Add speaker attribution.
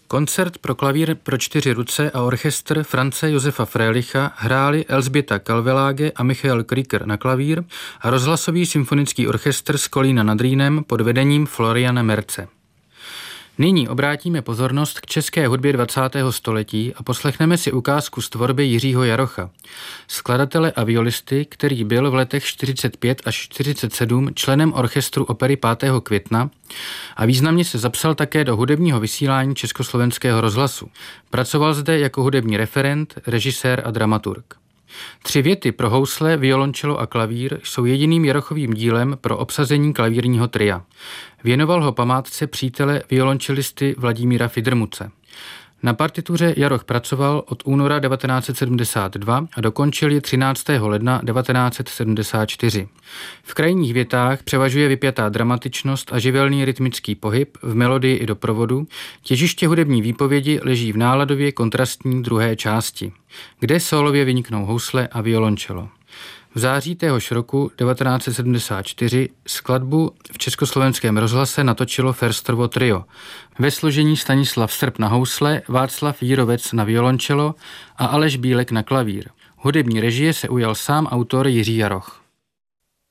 Speaker 1: Koncert pro klavír pro 4 ruce a orchestr Franze Josefa Frélicha hráli Elzbieta Kalveláge a Michael Krieger na klavír a rozhlasový symfonický orchestr z Kolína nad Rýnem pod vedením Floriana Merce. Nyní obrátíme pozornost k české hudbě 20. století a poslechneme si ukázku z tvorby Jiřího Jarocha, skladatele a violisty, který byl v letech 45 až 47 členem orchestru opery 5. května a významně se zapsal také do hudebního vysílání Československého rozhlasu. Pracoval zde jako hudební referent, režisér a dramaturg. 3 věty pro housle, violončelo a klavír jsou jediným Jarochovým dílem pro obsazení klavírního tria. Věnoval ho památce přítele violončelisty Vladimíra Fidrmuce. Na partituře Jaroch pracoval od února 1972 a dokončil ji 13. ledna 1974. V krajních větách převažuje vypjatá dramatičnost a živelný rytmický pohyb v melodii i doprovodu. Těžiště hudební výpovědi leží v náladově kontrastní druhé části, kde sólově vyniknou housle a violončelo. V září téhož roku 1974 skladbu v Československém rozhlase natočilo Ferstrovo trio ve složení Stanislav Srb na housle, Václav Jírovec na violončelo a Aleš Bílek na klavír. Hudební režie se ujal sám autor Jiří Jaroch.